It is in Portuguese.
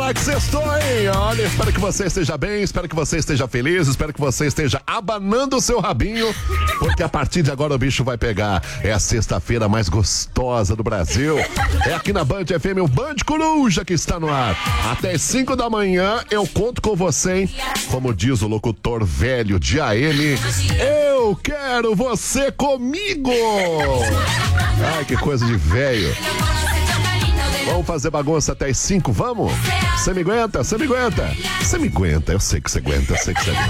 lá que sextou, hein? Olha, espero que você esteja bem, espero que você esteja feliz, espero que você esteja abanando o seu rabinho, porque a partir de agora o bicho vai pegar. É a sexta-feira mais gostosa do Brasil. É aqui na Band FM, o Band Coruja que está no ar. Até as 5 da manhã eu conto com você, hein? Como diz o locutor velho de AM, eu quero você comigo. Ai, que coisa de velho. Vamos fazer bagunça até as 5, vamos? Você me aguenta? Você me aguenta? Você me aguenta, eu sei que você aguenta, eu sei que você aguenta.